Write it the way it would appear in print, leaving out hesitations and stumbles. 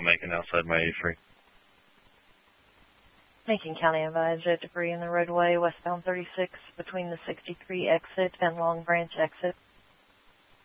Macon outside my A3. Macon County advised jet debris in the roadway westbound 36 between the 63 exit and Long Branch exit.